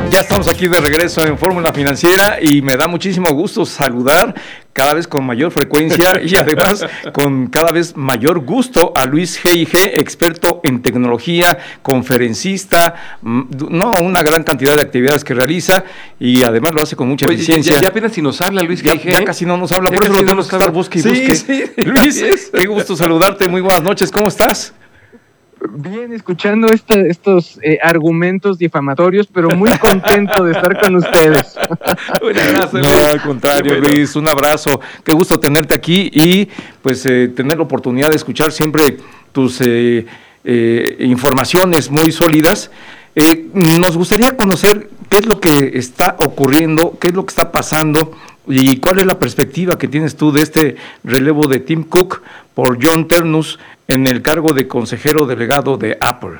Ya estamos aquí de regreso en Fórmula Financiera y me da muchísimo gusto saludar cada vez con mayor frecuencia y además con cada vez mayor gusto a Luis G.I.G., experto en tecnología, conferencista, una gran cantidad de actividades que realiza y además lo hace con mucha eficiencia. Ya apenas si nos habla Luis G.I.G. Ya casi no nos habla, por eso lo tenemos que estar busque y busque. Sí, Luis, qué gusto saludarte, muy buenas noches, ¿cómo estás? Bien, escuchando estos argumentos difamatorios, pero muy contento de estar con ustedes. Un abrazo. No, al contrario, Luis, un abrazo. Qué gusto tenerte aquí y pues tener la oportunidad de escuchar siempre tus informaciones muy sólidas. Nos gustaría conocer qué es lo que está ocurriendo, qué es lo que está pasando y cuál es la perspectiva que tienes tú de este relevo de Tim Cook por John Ternus en el cargo de consejero delegado de Apple.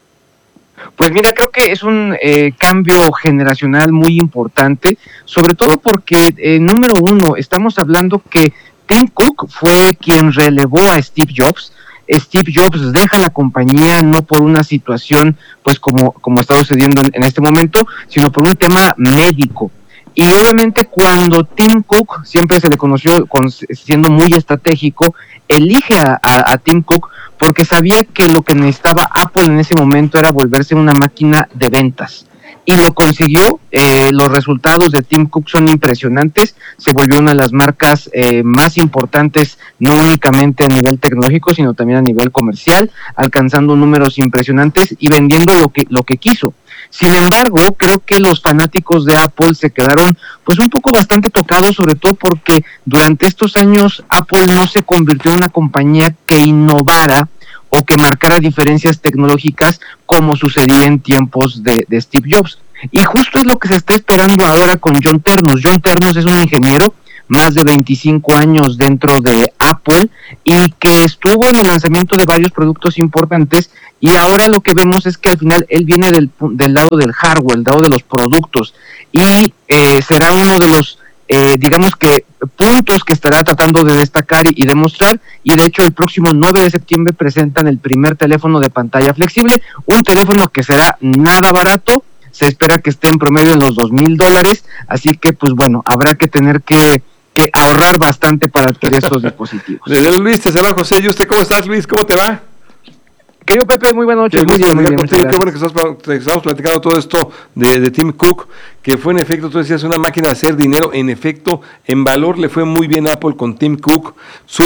Pues mira, creo que es un cambio generacional muy importante, sobre todo porque, número uno, estamos hablando que Tim Cook fue quien relevó a Steve Jobs. Steve Jobs deja la compañía no por una situación pues como está sucediendo en este momento, sino por un tema médico. Y obviamente cuando Tim Cook, siempre se le conoció siendo muy estratégico, elige a Tim Cook porque sabía que lo que necesitaba Apple en ese momento era volverse una máquina de ventas. Y lo consiguió. Los resultados de Tim Cook son impresionantes. Se volvió una de las marcas más importantes, no únicamente a nivel tecnológico, sino también a nivel comercial, alcanzando números impresionantes y vendiendo lo que quiso. Sin embargo, creo que los fanáticos de Apple se quedaron pues un poco bastante tocados, sobre todo porque durante estos años Apple no se convirtió en una compañía que innovara o que marcara diferencias tecnológicas como sucedía en tiempos de Steve Jobs. Y justo es lo que se está esperando ahora con John Ternus. John Ternus es un ingeniero, más de 25 años dentro de Apple y que estuvo en el lanzamiento de varios productos importantes, y ahora lo que vemos es que al final él viene del lado del hardware, del lado de los productos, y será uno de los digamos que puntos que estará tratando de destacar y demostrar. Y de hecho el próximo 9 de septiembre presentan el primer teléfono de pantalla flexible, un teléfono que será nada barato. Se espera que esté en promedio en los $2,000, así que pues bueno, habrá que tener que ahorrar bastante para adquirir estos dispositivos. Luis, te saluda José. ¿Y usted cómo estás, Luis? ¿Cómo te va? Querido Pepe, muy buenas noches. Muy bien, qué bueno que estamos platicando todo esto de Tim Cook, que fue en efecto, tú decías, una máquina de hacer dinero. En efecto, en valor le fue muy bien a Apple con Tim Cook.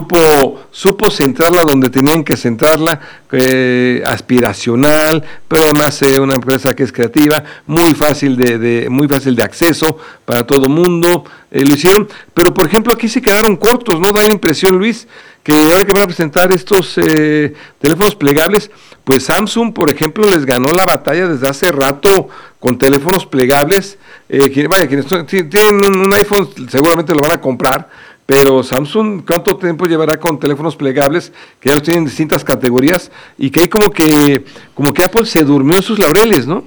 Supo centrarla donde tenían que centrarla, aspiracional, pero además una empresa que es creativa, muy fácil de acceso para todo mundo. Lo hicieron, pero por ejemplo aquí se quedaron cortos, ¿no? Da la impresión, Luis, que ahora que van a presentar estos teléfonos plegables, pues Samsung, por ejemplo, les ganó la batalla desde hace rato con teléfonos plegables. Quienes tienen un iPhone seguramente lo van a comprar, pero Samsung, ¿cuánto tiempo llevará con teléfonos plegables que ya los tienen en distintas categorías? Y que hay como que Apple se durmió en sus laureles, ¿no?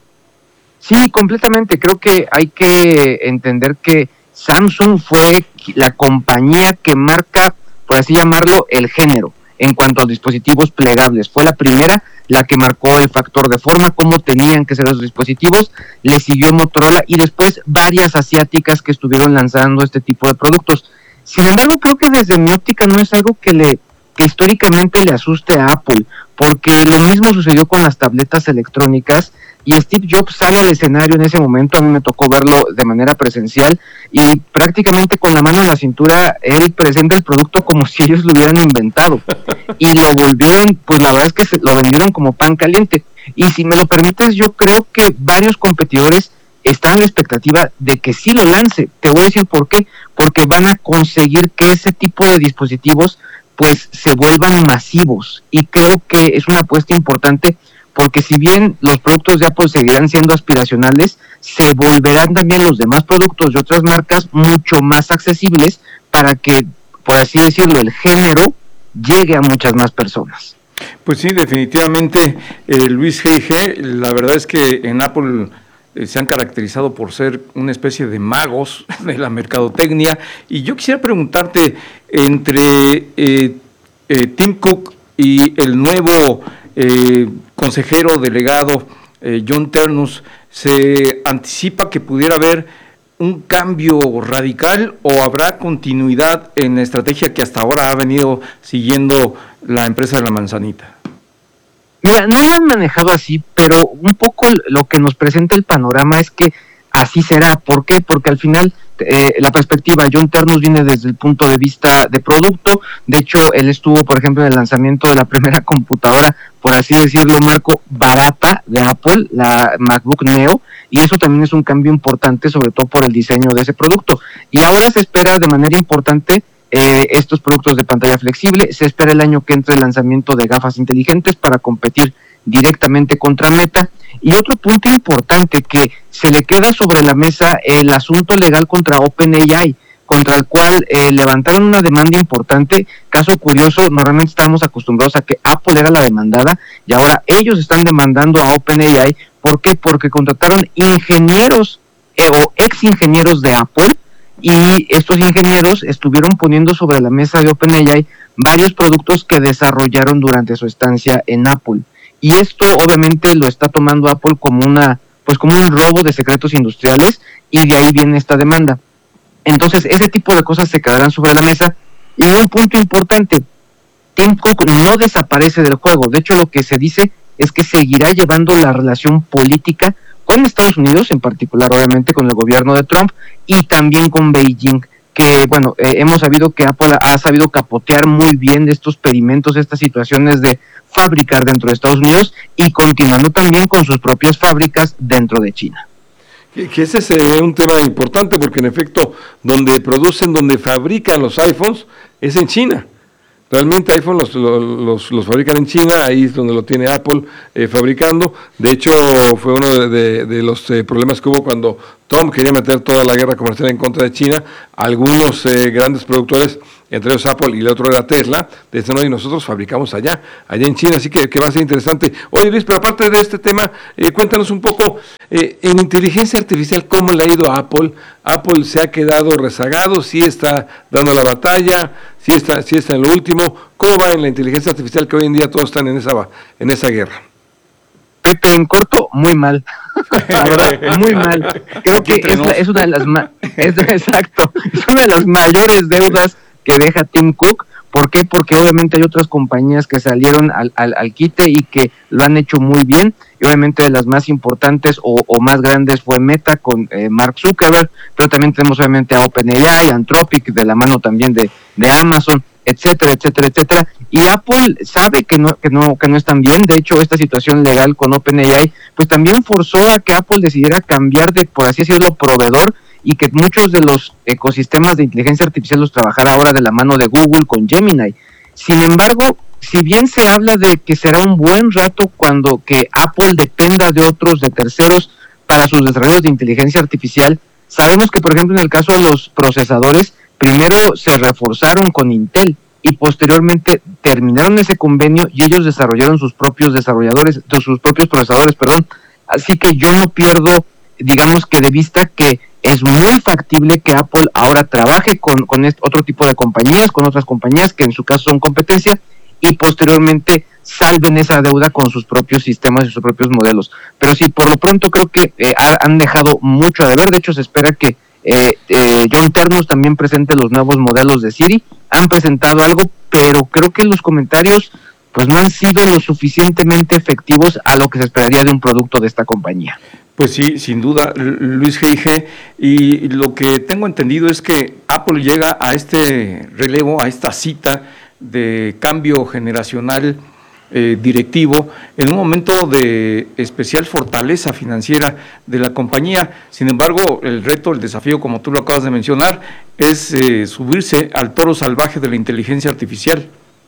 Sí, completamente. Creo que hay que entender que Samsung fue la compañía que marca, por así llamarlo, el género en cuanto a dispositivos plegables. Fue la primera la que marcó el factor de forma, cómo tenían que ser los dispositivos. Le siguió Motorola y después varias asiáticas que estuvieron lanzando este tipo de productos. Sin embargo, creo que desde mi óptica no es algo que históricamente le asuste a Apple, porque lo mismo sucedió con las tabletas electrónicas, y Steve Jobs sale al escenario en ese momento. A mí me tocó verlo de manera presencial y prácticamente con la mano en la cintura él presenta el producto como si ellos lo hubieran inventado, y lo volvieron, pues la verdad es que lo vendieron como pan caliente. Y si me lo permites, yo creo que varios competidores están a la expectativa de que sí lo lance. Te voy a decir por qué: porque van a conseguir que ese tipo de dispositivos pues se vuelvan masivos, y creo que es una apuesta importante, porque si bien los productos de Apple seguirán siendo aspiracionales, se volverán también los demás productos de otras marcas mucho más accesibles para que, por así decirlo, el género llegue a muchas más personas. Pues sí, definitivamente, Luis G.I.G., la verdad es que en Apple se han caracterizado por ser una especie de magos de la mercadotecnia, y yo quisiera preguntarte, entre Tim Cook y el nuevo consejero delegado John Ternus, ¿se anticipa que pudiera haber un cambio radical o habrá continuidad en la estrategia que hasta ahora ha venido siguiendo la empresa de la manzanita? Mira, no lo han manejado así, pero un poco lo que nos presenta el panorama es que así será. ¿Por qué? Porque al final la perspectiva, John Ternus viene desde el punto de vista de producto. De hecho, él estuvo, por ejemplo, en el lanzamiento de la primera computadora, por así decirlo, Marco, barata de Apple, la MacBook Neo, y eso también es un cambio importante, sobre todo por el diseño de ese producto. Y ahora se espera de manera importante estos productos de pantalla flexible. Se espera el año que entre el lanzamiento de gafas inteligentes para competir directamente contra Meta. Y otro punto importante que se le queda sobre la mesa, el asunto legal contra OpenAI, contra el cual levantaron una demanda importante. Caso curioso, normalmente estamos acostumbrados a que Apple era la demandada y ahora ellos están demandando a OpenAI. ¿Por qué? Porque contrataron ingenieros o ex ingenieros de Apple, y estos ingenieros estuvieron poniendo sobre la mesa de OpenAI varios productos que desarrollaron durante su estancia en Apple. Y esto obviamente lo está tomando Apple como como un robo de secretos industriales, y de ahí viene esta demanda. Entonces, ese tipo de cosas se quedarán sobre la mesa. Y un punto importante, Tim Cook no desaparece del juego. De hecho, lo que se dice es que seguirá llevando la relación política con Estados Unidos, en particular obviamente con el gobierno de Trump, y también con Beijing, que bueno, hemos sabido que Apple ha sabido capotear muy bien estos pedimentos, estas situaciones de fabricar dentro de Estados Unidos y continuando también con sus propias fábricas dentro de China. Que ese es un tema importante, porque en efecto, donde fabrican los iPhones es en China. Realmente iPhone los fabrican en China, ahí es donde lo tiene Apple fabricando. De hecho, fue uno de los problemas que hubo cuando Trump quería meter toda la guerra comercial en contra de China. Algunos grandes productores, entre ellos Apple y el otro era Tesla, decían, no, y nosotros fabricamos allá en China, así que va a ser interesante. Oye, Luis, pero aparte de este tema, cuéntanos un poco, en inteligencia artificial, ¿cómo le ha ido a Apple? Apple se ha quedado rezagado, sí está dando la batalla, sí está en lo último. ¿Cómo va en la inteligencia artificial, que hoy en día todos están en esa guerra? Pepe, en corto, muy mal. La verdad, muy mal. Creo que es una de las exacto, es una de las mayores deudas que deja Tim Cook. ¿Por qué? Porque obviamente hay otras compañías que salieron al quite y que lo han hecho muy bien. Y obviamente de las más importantes o más grandes fue Meta con Mark Zuckerberg, pero también tenemos obviamente a OpenAI, Anthropic, de la mano también de Amazon, etcétera, etcétera, etcétera. Y Apple sabe que no están bien. De hecho, esta situación legal con OpenAI pues también forzó a que Apple decidiera cambiar de, por así decirlo, proveedor, y que muchos de los ecosistemas de inteligencia artificial los trabajara ahora de la mano de Google con Gemini. Sin embargo, si bien se habla de que será un buen rato cuando que Apple dependa de terceros para sus desarrollos de inteligencia artificial, sabemos que, por ejemplo, en el caso de los procesadores, primero se reforzaron con Intel y posteriormente terminaron ese convenio y ellos desarrollaron sus propios procesadores, Así que yo no pierdo, digamos que de vista, que es muy factible que Apple ahora trabaje con otro tipo de compañías, con otras compañías que en su caso son competencia, y posteriormente salven esa deuda con sus propios sistemas y sus propios modelos. Pero sí, por lo pronto creo que han dejado mucho a deber. De hecho, se espera que John Ternus también presente los nuevos modelos de Siri. Han presentado algo, pero creo que los comentarios pues no han sido lo suficientemente efectivos a lo que se esperaría de un producto de esta compañía. Pues sí, sin duda, Luis G.I.G., y lo que tengo entendido es que Apple llega a este relevo, a esta cita de cambio generacional directivo, en un momento de especial fortaleza financiera de la compañía. Sin embargo, el reto, el desafío, como tú lo acabas de mencionar, es subirse al toro salvaje de la inteligencia artificial.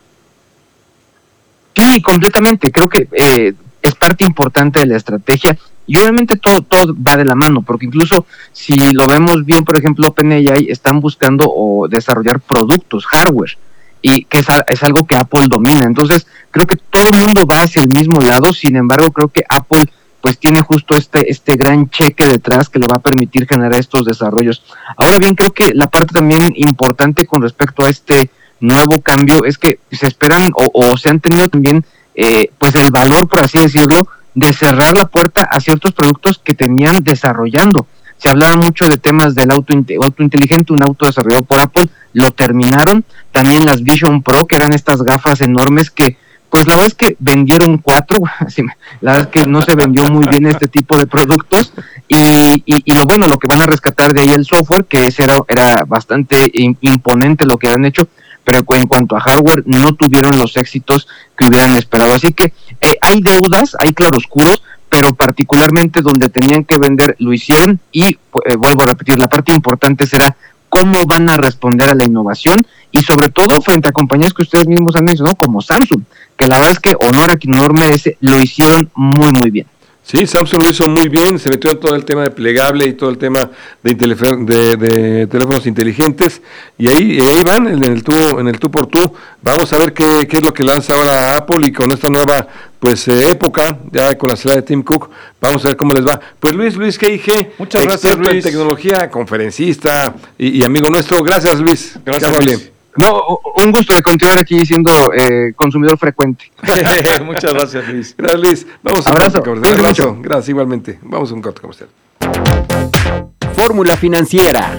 Sí, completamente. Creo que es parte importante de la estrategia. Y obviamente todo va de la mano, porque incluso si lo vemos bien, por ejemplo, OpenAI están buscando o desarrollar productos, hardware, y que es algo que Apple domina. Entonces, creo que todo el mundo va hacia el mismo lado. Sin embargo, creo que Apple pues tiene justo este gran cheque detrás que le va a permitir generar estos desarrollos. Ahora bien, creo que la parte también importante con respecto a este nuevo cambio es que se esperan o se han tenido también pues el valor, por así decirlo, de cerrar la puerta a ciertos productos que tenían desarrollando. Se hablaba mucho de temas del auto inteligente, un auto desarrollado por Apple, lo terminaron. También las Vision Pro, que eran estas gafas enormes que, pues la verdad es que vendieron 4, la verdad es que no se vendió muy bien este tipo de productos, y lo que van a rescatar de ahí el software, que ese era bastante imponente lo que han hecho, pero en cuanto a hardware no tuvieron los éxitos que hubieran esperado. Así que hay deudas, hay claroscuros, pero particularmente donde tenían que vender lo hicieron, y vuelvo a repetir, la parte importante será cómo van a responder a la innovación, y sobre todo frente a compañías que ustedes mismos han mencionado como Samsung, que la verdad es que honor a quien honor merece, lo hicieron muy muy bien. Sí, Samsung lo hizo muy bien, se metió en todo el tema de plegable y todo el tema de teléfonos inteligentes, y ahí van en el tú por tú. Vamos a ver qué es lo que lanza ahora Apple, y con esta nueva época, ya con la salida de Tim Cook, vamos a ver cómo les va. Pues Luis G.I.G., muchas gracias, Luis. En tecnología, conferencista y amigo nuestro. Gracias, Luis. Gracias, Luis. No, un gusto de continuar aquí siendo consumidor frecuente. Muchas gracias, Luis. Gracias, Luis. Vamos a un corte comercial. Abrazo. Gracias, igualmente. Vamos a un corte comercial. Fórmula Financiera.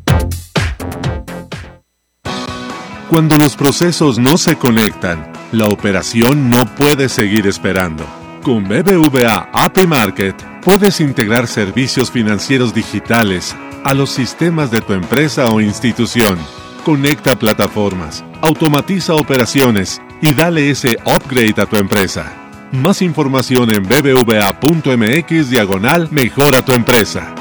Cuando los procesos no se conectan, la operación no puede seguir esperando. Con BBVA API Market puedes integrar servicios financieros digitales a los sistemas de tu empresa o institución. Conecta plataformas, automatiza operaciones y dale ese upgrade a tu empresa. Más información en bbva.mx/mejora tu empresa.